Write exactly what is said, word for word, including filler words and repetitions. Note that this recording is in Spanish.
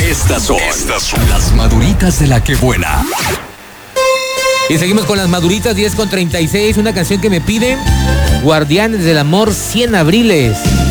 Estas son, Estas son las maduritas de la que buena. Y seguimos con las maduritas, diez con treinta y seis, una canción que me piden Guardianes del Amor, cien abriles.